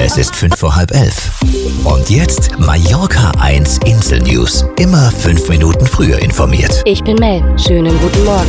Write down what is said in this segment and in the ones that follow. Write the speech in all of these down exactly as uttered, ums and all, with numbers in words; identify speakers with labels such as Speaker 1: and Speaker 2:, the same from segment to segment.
Speaker 1: Es ist fünf vor halb elf. Und jetzt Mallorca eins Insel News. Immer fünf Minuten früher informiert.
Speaker 2: Ich bin Mel. Schönen guten Morgen.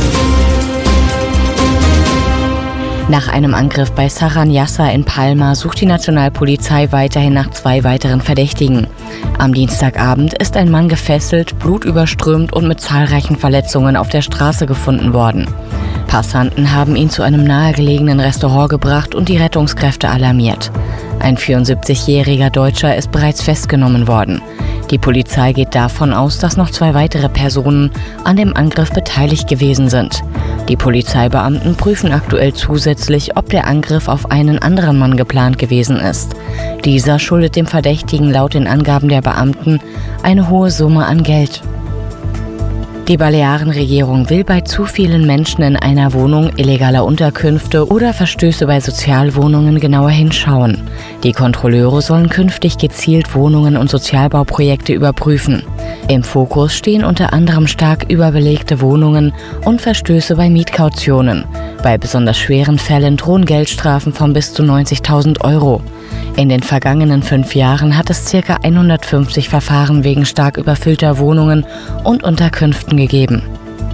Speaker 2: Nach einem Angriff bei Sarran Yassa in Palma sucht die Nationalpolizei weiterhin nach zwei weiteren Verdächtigen. Am Dienstagabend ist ein Mann gefesselt, blutüberströmt und mit zahlreichen Verletzungen auf der Straße gefunden worden. Passanten haben ihn zu einem nahegelegenen Restaurant gebracht und die Rettungskräfte alarmiert. Ein vierundsiebzigjähriger Deutscher ist bereits festgenommen worden. Die Polizei geht davon aus, dass noch zwei weitere Personen an dem Angriff beteiligt gewesen sind. Die Polizeibeamten prüfen aktuell zusätzlich, ob der Angriff auf einen anderen Mann geplant gewesen ist. Dieser schuldet dem Verdächtigen laut den Angaben der Beamten eine hohe Summe an Geld. Die Balearenregierung will bei zu vielen Menschen in einer Wohnung, illegaler Unterkünfte oder Verstöße bei Sozialwohnungen genauer hinschauen. Die Kontrolleure sollen künftig gezielt Wohnungen und Sozialbauprojekte überprüfen. Im Fokus stehen unter anderem stark überbelegte Wohnungen und Verstöße bei Mietkautionen. Bei besonders schweren Fällen drohen Geldstrafen von bis zu neunzigtausend Euro. In den vergangenen fünf Jahren hat es ca. hundertfünfzig Verfahren wegen stark überfüllter Wohnungen und Unterkünften gegeben.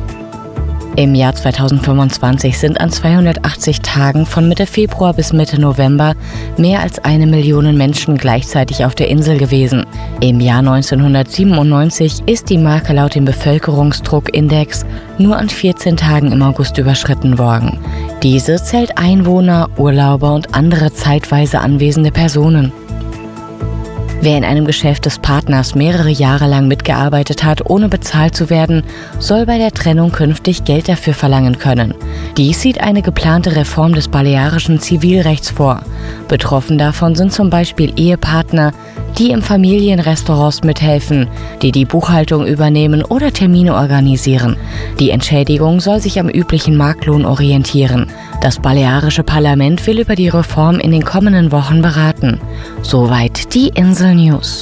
Speaker 2: Im Jahr zweitausendfünfundzwanzig sind an zweihundertachtzig Tagen von Mitte Februar bis Mitte November mehr als eine Million Menschen gleichzeitig auf der Insel gewesen. Im Jahr neunzehnhundertsiebenundneunzig ist die Marke laut dem Bevölkerungsdruckindex nur an vierzehn Tagen im August überschritten worden. Diese zählt Einwohner, Urlauber und andere zeitweise anwesende Personen. Wer in einem Geschäft des Partners mehrere Jahre lang mitgearbeitet hat, ohne bezahlt zu werden, soll bei der Trennung künftig Geld dafür verlangen können. Dies sieht eine geplante Reform des balearischen Zivilrechts vor. Betroffen davon sind zum Beispiel Ehepartner, die im Familienrestaurants mithelfen, die die Buchhaltung übernehmen oder Termine organisieren. Die Entschädigung soll sich am üblichen Marktlohn orientieren. Das balearische Parlament will über die Reform in den kommenden Wochen beraten. Soweit die Insel News.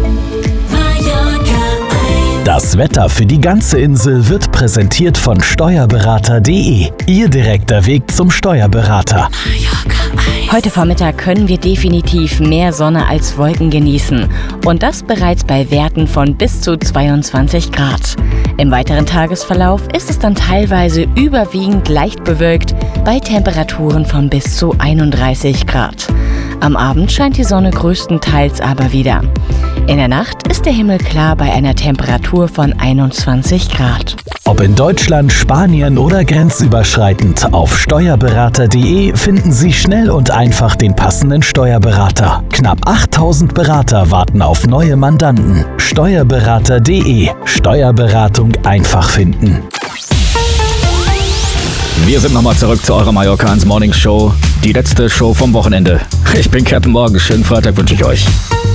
Speaker 3: Das Wetter für die ganze Insel wird präsentiert von Steuerberater punkt de. Ihr direkter Weg zum Steuerberater.
Speaker 2: Heute Vormittag können wir definitiv mehr Sonne als Wolken genießen. Und das bereits bei Werten von bis zu zweiundzwanzig Grad. Im weiteren Tagesverlauf ist es dann teilweise überwiegend leicht bewölkt bei Temperaturen von bis zu einunddreißig Grad. Am Abend scheint die Sonne größtenteils aber wieder. In der Nacht ist der Himmel klar bei einer Temperatur von einundzwanzig Grad.
Speaker 3: Ob in Deutschland, Spanien oder grenzüberschreitend, auf Steuerberater punkt de finden Sie schnell und einfach den passenden Steuerberater. Knapp achttausend Berater warten auf neue Mandanten. Steuerberater punkt de. Steuerberatung einfach finden.
Speaker 4: Wir sind nochmal zurück zu eurer Mallorca eins Morning Show. Die letzte Show vom Wochenende. Ich bin Captain Morgan. Schönen Freitag wünsche ich euch.